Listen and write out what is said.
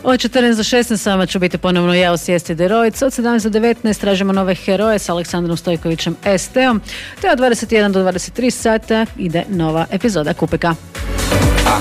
Od 14 do 16 s vama ću biti ponovno ja, Osvijesti Derojica. Od 17 do 19 tražimo nove heroje s Aleksandrom Stojkovićem ST-om. Te od 21 do 23 sata ide nova epizoda Kupeka.